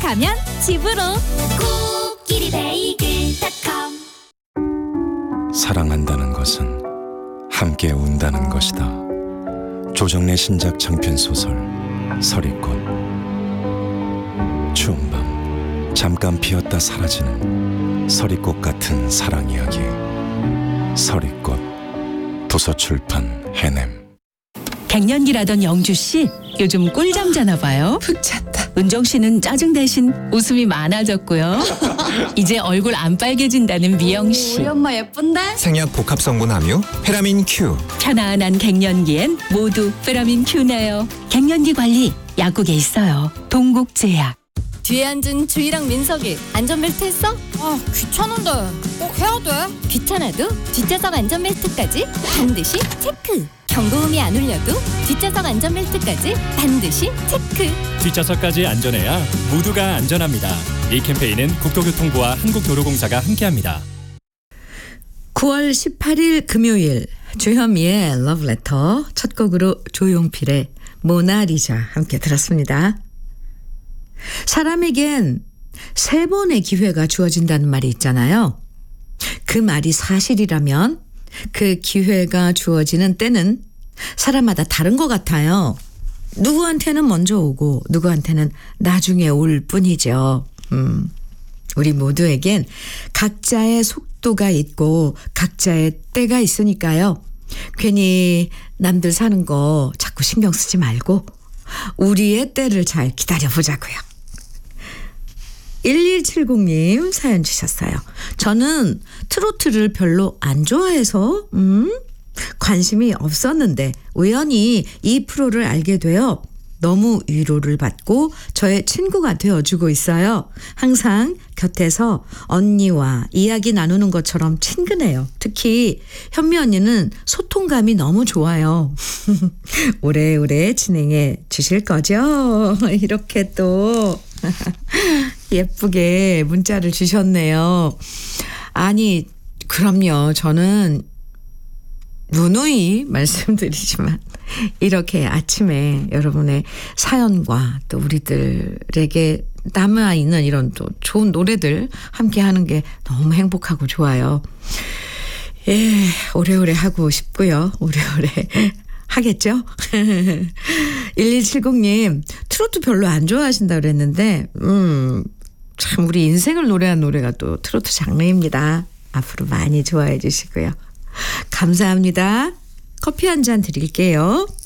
가면 집으로. 코끼리 베이글닷컴. 사랑한다는 것은 함께 운다는 것이다. 조정래 신작 장편소설 서리꽃. 추운 밤 잠깐 피었다 사라지는 서리꽃 같은 사랑 이야기. 서리꽃. 도서출판 해냄. 갱년기라던 영주씨 요즘 꿀잠 자나 봐요. 푹 잤다. 은정씨는 짜증 대신 웃음이 많아졌고요. 이제 얼굴 안 빨개진다는 미영씨. 우리 엄마 예쁜데? 생약 복합성분 함유 페라민 Q. 편안한 갱년기엔 모두 페라민 Q네요. 갱년기 관리 약국에 있어요. 동국제약. 뒤에 앉은 주희랑 민석이 안전벨트 했어? 아 귀찮은데 꼭 해야 돼? 귀찮아도 뒷좌석 안전벨트까지 반드시 체크. 경고음이 안 울려도 뒷좌석 안전벨트까지 반드시 체크. 뒷좌석까지 안전해야 모두가 안전합니다. 이 캠페인은 국토교통부와 한국도로공사가 함께합니다. 9월 18일 금요일 주현미의 러브레터 첫 곡으로 조용필의 모나리자 함께 들었습니다. 사람에겐 3번의 기회가 주어진다는 말이 있잖아요. 그 말이 사실이라면 그 기회가 주어지는 때는 사람마다 다른 것 같아요. 누구한테는 먼저 오고 누구한테는 나중에 올 뿐이죠. 우리 모두에겐 각자의 속도가 있고 각자의 때가 있으니까요. 괜히 남들 사는 거 자꾸 신경 쓰지 말고 우리의 때를 잘 기다려보자고요. 1170님 사연 주셨어요. 저는 트로트를 별로 안 좋아해서 관심이 없었는데 우연히 이 프로를 알게 되어 너무 위로를 받고 저의 친구가 되어주고 있어요. 항상 곁에서 언니와 이야기 나누는 것처럼 친근해요. 특히 현미 언니는 소통감이 너무 좋아요. 오래오래 진행해 주실 거죠? 이렇게 또 예쁘게 문자를 주셨네요. 아니 그럼요. 저는 누누이 말씀드리지만 이렇게 아침에 여러분의 사연과 또 우리들에게 남아있는 이런 또 좋은 노래들 함께 하는 게 너무 행복하고 좋아요. 예, 오래오래 하고 싶고요. 오래오래 하겠죠? 1170님 트로트 별로 안 좋아하신다고 그랬는데 참 우리 인생을 노래한 노래가 또 트로트 장르입니다. 앞으로 많이 좋아해 주시고요. 감사합니다. 커피 한 잔 드릴게요.